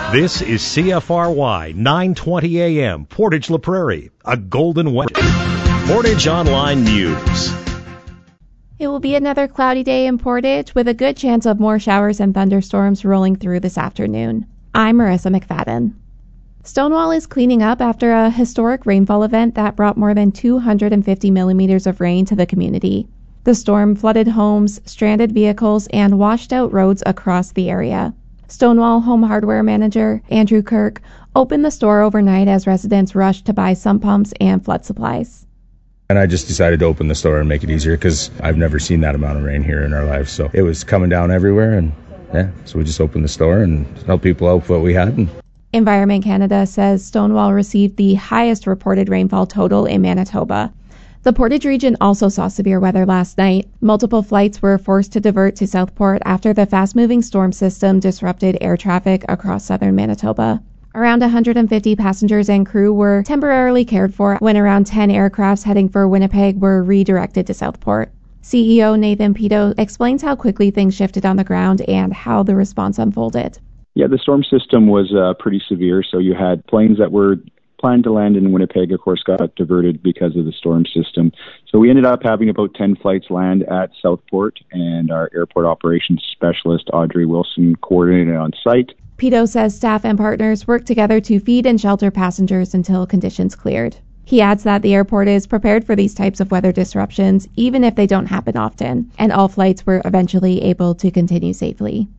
This is CFRY 920 AM, Portage La Prairie, a Golden West. Portage Online News. It will be another cloudy day in Portage with a good chance of more showers and thunderstorms rolling through this afternoon. I'm Marissa McFadden. Stonewall is cleaning up after a historic rainfall event that brought more than 250 millimeters of rain to the community. The storm flooded homes, stranded vehicles, and washed out roads across the area. Stonewall Home Hardware manager Andrew Kirk opened the store overnight as residents rushed to buy sump pumps and flood supplies. And I just decided to open the store and make it easier because I've never seen that amount of rain here in our life. So it was coming down everywhere, and so we just opened the store and helped people out with what we had. Environment Canada says Stonewall received the highest reported rainfall total in Manitoba. The Portage region also saw severe weather last night. Multiple flights were forced to divert to Southport after the fast-moving storm system disrupted air traffic across southern Manitoba. Around 150 passengers and crew were temporarily cared for when around 10 aircrafts heading for Winnipeg were redirected to Southport. CEO Nathan Pito explains how quickly things shifted on the ground and how the response unfolded. Yeah, the storm system was pretty severe, so you had planes that were planned to land in Winnipeg, of course, got diverted because of the storm system. So we ended up having about 10 flights land at Southport, and our airport operations specialist, Audrey Wilson, coordinated on site. Pito says staff and partners worked together to feed and shelter passengers until conditions cleared. He adds that the airport is prepared for these types of weather disruptions, even if they don't happen often, and all flights were eventually able to continue safely.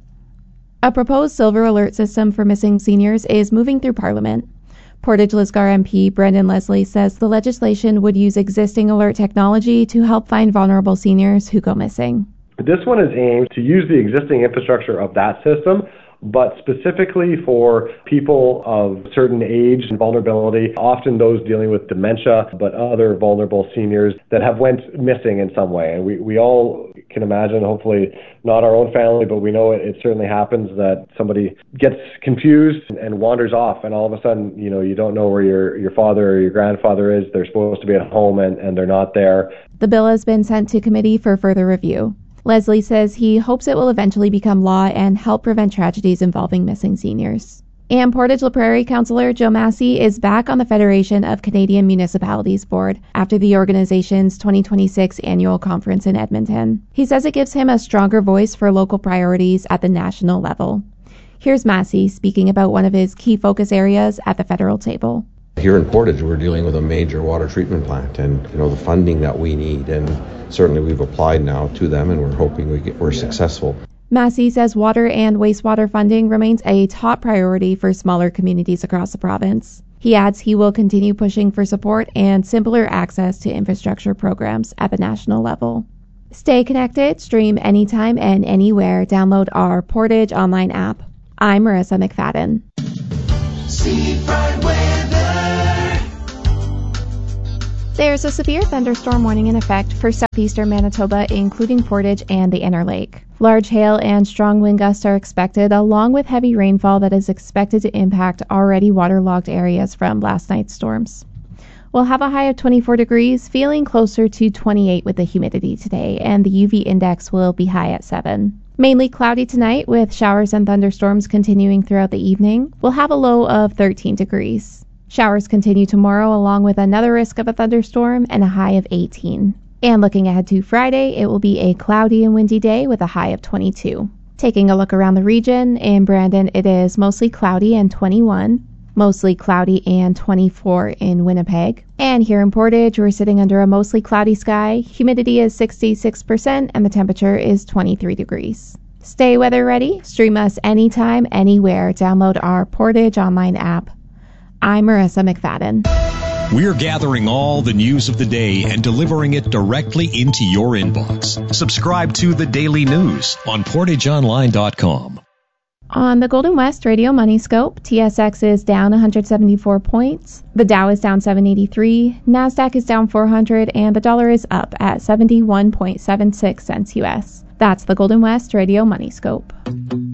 A proposed silver alert system for missing seniors is moving through Parliament. Portage Lisgar MP Brendan Leslie says the legislation would use existing alert technology to help find vulnerable seniors who go missing. This one is aimed to use the existing infrastructure of that system, but specifically for people of certain age and vulnerability, often those dealing with dementia, but other vulnerable seniors that have went missing in some way. And we all can imagine, hopefully not our own family, but we know it certainly happens that somebody gets confused and wanders off, and all of a sudden, you don't know where your father or your grandfather is. They're supposed to be at home and they're not there. The bill has been sent to committee for further review. Leslie says he hopes it will eventually become law and help prevent tragedies involving missing seniors. And Portage La Prairie Councillor Joe Massey is back on the Federation of Canadian Municipalities Board after the organization's 2026 annual conference in Edmonton. He says it gives him a stronger voice for local priorities at the national level. Here's Massey speaking about one of his key focus areas at the federal table. Here in Portage, we're dealing with a major water treatment plant and the funding that we need, and certainly we've applied now to them and we're hoping we're successful. Massey says water and wastewater funding remains a top priority for smaller communities across the province. He adds he will continue pushing for support and simpler access to infrastructure programs at the national level. Stay connected, stream anytime and anywhere. Download our Portage online app. I'm Marissa McFadden. Seafront weather. There's a severe thunderstorm warning in effect for southeastern Manitoba, including Portage and the Inner Lake. Large hail and strong wind gusts are expected, along with heavy rainfall that is expected to impact already waterlogged areas from last night's storms. We'll have a high of 24 degrees, feeling closer to 28 with the humidity today, and the UV index will be high at 7. Mainly cloudy tonight, with showers and thunderstorms continuing throughout the evening. We'll have a low of 13 degrees. Showers continue tomorrow, along with another risk of a thunderstorm and a high of 18. And looking ahead to Friday, it will be a cloudy and windy day with a high of 22. Taking a look around the region, in Brandon it is mostly cloudy and 21. Mostly cloudy and 24 in Winnipeg. And here in Portage, we're sitting under a mostly cloudy sky. Humidity is 66% and the temperature is 23 degrees. Stay weather ready. Stream us anytime, anywhere. Download our Portage online app. I'm Marissa McFadden. We're gathering all the news of the day and delivering it directly into your inbox. Subscribe to The Daily News on PortageOnline.com. On the Golden West Radio Money Scope, TSX is down 174 points, the Dow is down 783, NASDAQ is down 400, and the dollar is up at 71.76 cents U.S. That's the Golden West Radio Money Scope.